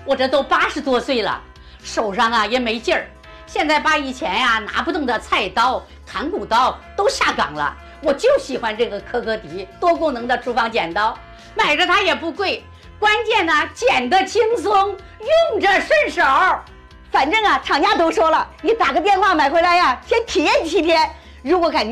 我这都80多岁了，手上啊也没劲儿。现在把以前呀拿不动的菜刀、砍骨刀都下岗了，我就喜欢这个可可迪多功能的厨房剪刀，买着它也不贵，关键呢剪得轻松，用着顺手。 反正啊，厂家都说了，你打个电话买回来呀，先体验7天，如果感觉